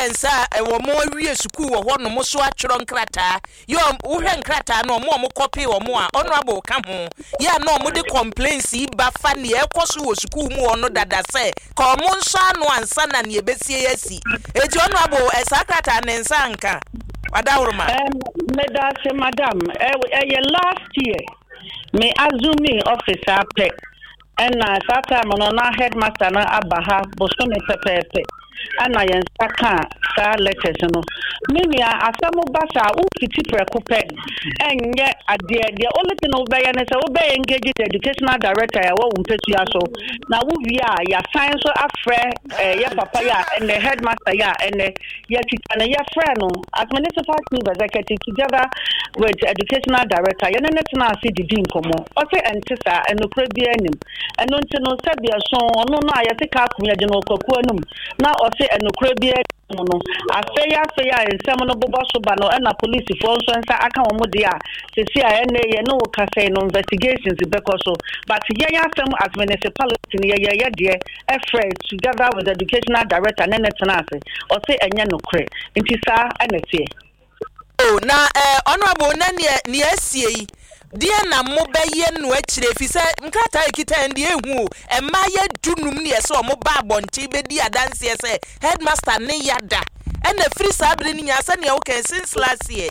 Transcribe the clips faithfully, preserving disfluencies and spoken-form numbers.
evidence a e wo mo awie school wo ho no mo so atwero nkrata yo wo hwe nkrata no mo mo copy wo mo a honorable ka ho ya no mo de complaints ba fa ne e koso wo school mu ono dada se ko mo nso anu ansa na ne besie yasi eti honorable e sakrata ne nsa nka wadawruma um meda se madam eh last year me azumi officer pe and na sata mo na headmaster na abaha boso me pepepe ana yen saka sa letters no mimi asamo basa u fiti prekope enye ade de only thing we be na say we be engage the educational director ya wo mpetu ya so na wo via ya sign so afre ya papa ya and the headmaster ya and ya teacher na ya friend no as municipal school executive together with educational director ya net na see the din komo o say entisa enokra bi anim eno ntino sabia so ono no ayesika akunya de no kwaku anum na say enokra bi no afeya afeya ensem no bobo so ba no na police for nso nsa aka wo de a sesi a ene ye no ka say no investigations because so but ye ya sem as municipality ye ye ye de afraid together with the educational director na netenase o say enye nokre nti sa anete oh na eh honorable na ne ne asie dia na mo beye no akire fi se nkrata ekita ndi ehu emma ye dunum ne se o mo ba abonche be di adanse se headmaster ne yada ena free sabre ni nya se ne o kan since last year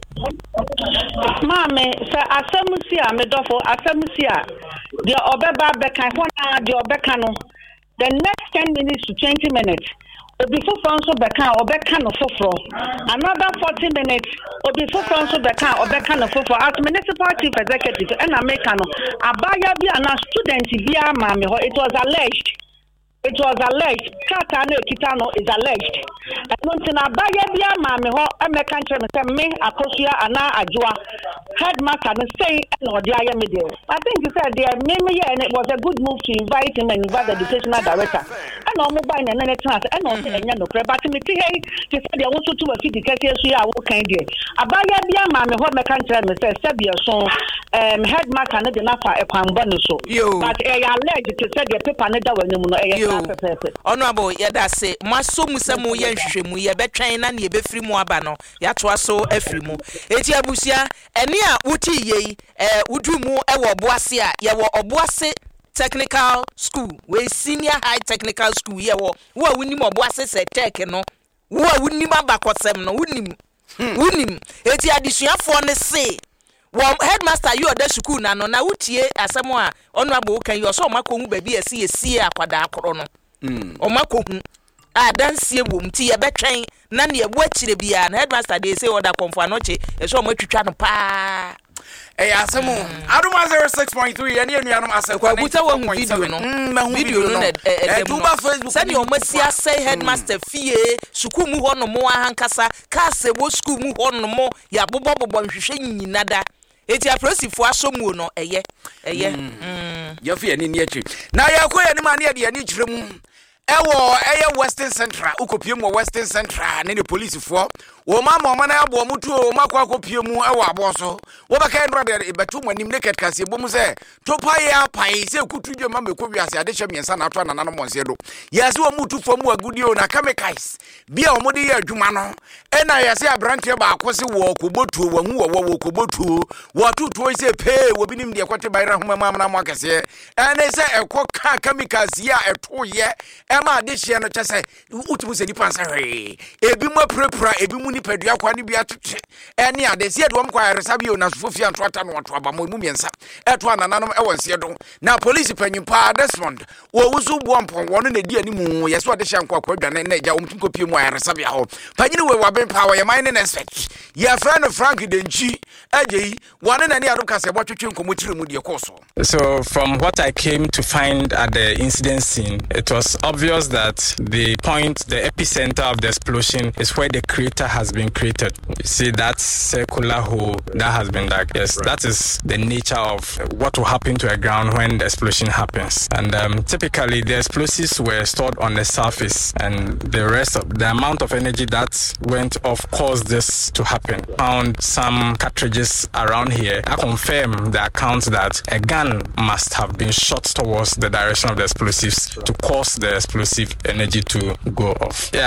mame sa asamusi a medofo asamusi a dia obeba beka hona dia obeka no the next ten minutes to twenty minutes Before Franco Beka or Beka no fofro. Another forty minutes or before Franco Beka or Beka no fofro as municipal chief executive and Americano. Abaya be a student via Mami, it was alleged. It was alleged. Katano Kitano is alleged. And once in Abaya be a Mami, American chairman, me, Akosia, Ana, Ajua, headmaster, and say, no, the I M media. I think you said there, maybe, and it was a good move to invite him and invite the educational director. And no mobile and any chance, and no say, no, but to me, hey, they said they want to do a few decades here, what kind of Abaya be a Mami, what American chairman says, Sabia, so, um, headmaster, and the Napa, a Pambonuso. But I alleged to say the paper, and the honorable yada say maso musemu ye nhwehwemu ye betwen na ne be firi mu aba no ya to aso afiri mu eti abusia ene a wuti ye eh wudu mu e wo boase a ye wo oboase technical school we senior high technical school ye wo wo wunim oboase se tech no wo wunim abakosem no wunim wunim eti adisuafo ne say One headmaster you are the school na no na wutie asemo a honorable kan you so makohu ba bi esi esi akwada akoro no mm o makohu a dansie wom ti ye betwen na ne ebu akire bia na headmaster dey say order konfo anoche e so matwitwa no pa eh asemo aduma zero six point three ene enuanom asakwa buta wo video no video no e tuba Facebook sani o masia say headmaster fie school mu ho no mo ahankasa ka se wo school mu ho no mo ya bobo bobo nhwehwe nyinada eti aprosifo asomu no eye eye mm ya fi ani ni achi na ya koya ni ma ne de ani kyerɛ mu ewo eye Western Central ukopie mu Western Central ne ne police fo wo ma ma na abo mutu o makwa kopie mu ewo aboso wo baka ndra de betu mu anim naked kase bom se topa ya pai se kutu dwema meko wiase ade hye miensa na ato na nano monse do yase wo mutu fo mu agudi o na chemicals bia o mo de ya adwuma no e na yase abrante ba akose wo kobotu wo hu wo wo kobotu wo tutu se pe wo binim de kote bayra homa ma na mo akase e na se ekoka chemicals ya eto ye e ma de hye no kyese utumu se nipa nsa hwe ebi mo prepra ebi mu ni padua kwa ni bia tete ene ade se de wom kwa yaresa bi o na sofofia nto ata no wato aba mo mu miensa eto anananom e wonse do na police panyimpa Desmond wo wuzu buampon wono na di animu yeso de hye nkwa kwa dwane na eja omtum kopie mu yaresa bia ho panyini we waben power ye mine na expect ya friend Frank Denchi agei wone na ne ado kase botwetwe nkomotire mu de koso. So from what I came to find at the incident scene, it was obvious that the point, the epicenter of the explosion is where the crater has been created. You see that circular hole that has been dug. Yes, right. That is the nature of what will happen to a ground when the explosion happens. And um, typically the explosives were stored on the surface, and the rest of the amount of energy that went off caused this to happen. Found some cartridges around here. I confirm the account that a gun must have been shot towards the direction of the explosives to cause the explosive energy to go off. Yeah,